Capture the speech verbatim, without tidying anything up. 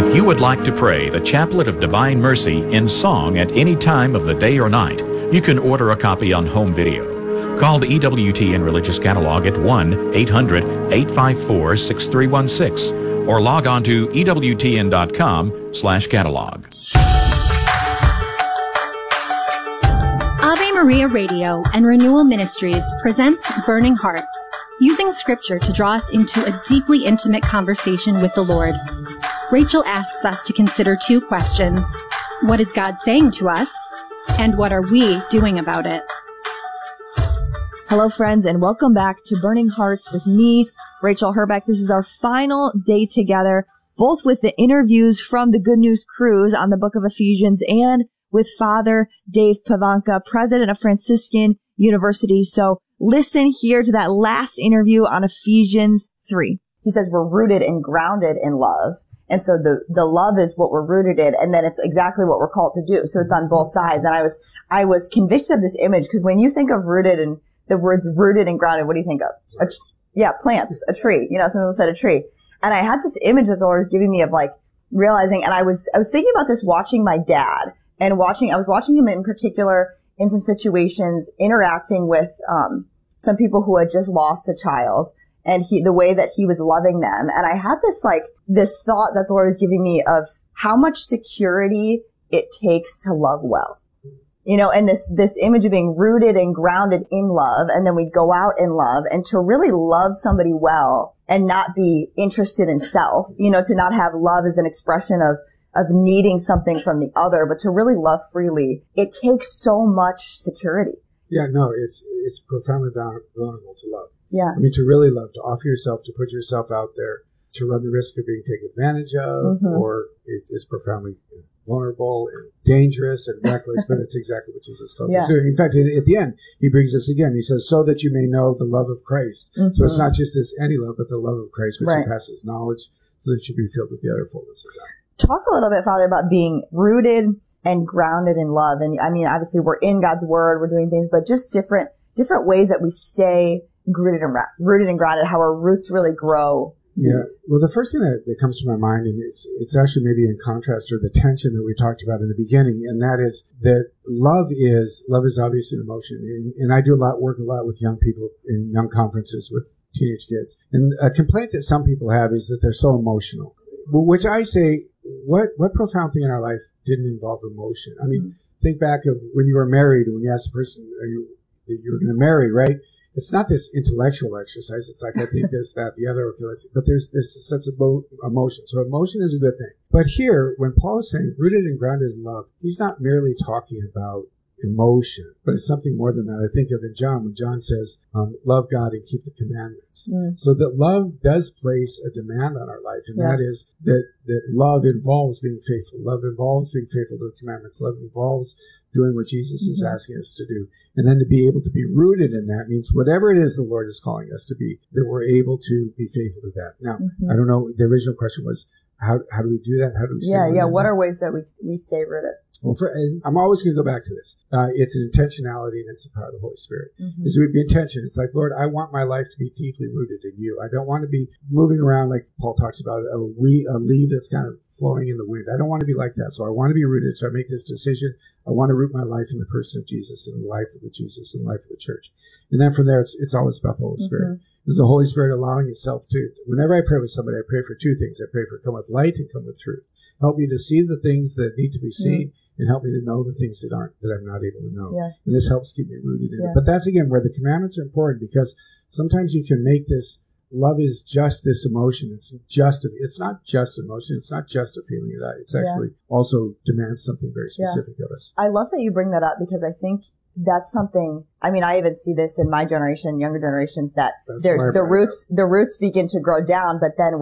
If you would like to pray the Chaplet of Divine Mercy in song at any time of the day or night, you can order a copy on home video. Call the E W T N Religious Catalog at one eight hundred, eight five four, six three one six or log on to E W T N dot com slash catalog. Ave Maria Radio and Renewal Ministries presents Burning Hearts, using Scripture to draw us into a deeply intimate conversation with the Lord. Rachel asks us to consider two questions. What is God saying to us? And what are we doing about it? Hello, friends, and welcome back to Burning Hearts with me, Rachel Herbeck. This is our final day together, both with the interviews from the Good News Cruise on the book of Ephesians and with Father Dave Pivonka, president of Franciscan University. So listen here to that last interview on Ephesians three. He says we're rooted and grounded in love. And so the, the love is what we're rooted in. And then it's exactly what we're called to do. So it's on both sides. And I was, I was convicted of this image because when you think of rooted and the words rooted and grounded, what do you think of? A tr- yeah, plants, a tree. You know, some people said a tree. And I had this image that the Lord was giving me of like realizing, and I was, I was thinking about this watching my dad and watching, I was watching him in particular in some situations interacting with, um, some people who had just lost a child. And he, the way that he was loving them. And I had this, like, this thought that the Lord was giving me of how much security it takes to love well. You know, and this, this image of being rooted and grounded in love. And then we go out in love and to really love somebody well and not be interested in self, you know, to not have love as an expression of, of needing something from the other, but to really love freely. It takes so much security. Yeah, no, it's, it's profoundly vulnerable to love. Yeah. I mean, to really love, to offer yourself, to put yourself out there, to run the risk of being taken advantage of, mm-hmm. or it is profoundly vulnerable and dangerous and reckless, but it's exactly what Jesus calls yeah. us to do. In fact, at the end, he brings us again. He says, so that you may know the love of Christ. Mm-hmm. So it's not just this any love, but the love of Christ, which right. surpasses knowledge, so that you be filled with the utter fullness of God. Talk a little bit, Father, about being rooted and grounded in love. And I mean, obviously, we're in God's Word, we're doing things, but just different different ways that we stay rooted and rooted and grounded, how our roots really grow. Yeah. Well, the first thing that, that comes to my mind, and it's it's actually maybe in contrast to the tension that we talked about in the beginning, and that is that love is love is obviously an emotion, and, and I do a lot work a lot with young people in young conferences with teenage kids, and a complaint that some people have is that they're so emotional, which I say, what what profound thing in our life didn't involve emotion? I mean, mm-hmm. think back of when you were married, when you asked the person are you, that you were going to marry, right? It's not this intellectual exercise. It's like, I think this, that, the other. Okay, let's, but there's there's a sense of emotion. So emotion is a good thing. But here, when Paul is saying rooted and grounded in love, he's not merely talking about emotion, but it's something more than that. I think of in John, when John says, um, love God and keep the commandments. Mm. So that love does place a demand on our life, and yeah. that is that, that love involves being faithful. Love involves being faithful to the commandments. Love involves doing what Jesus mm-hmm. is asking us to do. And then to be able to be rooted in that means whatever it is the Lord is calling us to be, that we're able to be faithful to that. Now, mm-hmm. I don't know, the original question was, how how do we do that? How do we stay Yeah, rooted? yeah. What are ways that we we stay rooted? Well, for, and I'm always going to go back to this. Uh, it's an intentionality, and it's the power of the Holy Spirit. Mm-hmm. Is we be intention. It's like, Lord, I want my life to be deeply rooted in you. I don't want to be moving around like Paul talks about a, we, a leaf that's kind of flowing in the wind. I don't want to be like that. So I want to be rooted. So I make this decision. I want to root my life in the person of Jesus, in the life of the Jesus, in the life of the church. And then from there, it's, it's always about the Holy Spirit. Mm-hmm. Is the Holy Spirit allowing itself to, whenever I pray with somebody, I pray for two things. I pray for come with light and come with truth. Help me to see the things that need to be seen, mm-hmm. and help me to know the things that aren't, that I'm not able to know. Yeah. And this helps keep me rooted in yeah. it. But that's again where the commandments are important, because sometimes you can make this, love is just this emotion. It's just, a, it's not just emotion. It's not just a feeling. It's actually yeah. also demands something very specific yeah. of us. I love that you bring that up, because I think that's something, I mean, I even see this in my generation, younger generations, that that's there's the roots, the roots begin to grow down, but then